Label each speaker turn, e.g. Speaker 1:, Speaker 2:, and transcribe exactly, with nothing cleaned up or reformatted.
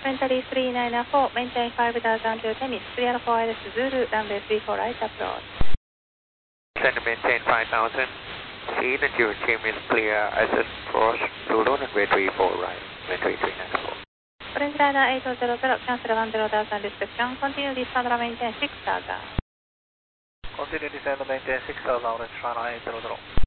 Speaker 1: Mentally three nine four, maintain five thousand to Tennis, clear for Iris Zulu, runway three four right approach.
Speaker 2: Send maintain five thousand, see that your team is clear, I S S approach, Zulu, runway three four right, runway three nine four.
Speaker 1: French radar eight zero zero, cancel one zero thousand restriction, continue descend maintain six thousand.
Speaker 3: Continue descend maintain six thousand, French radar eight zero zero.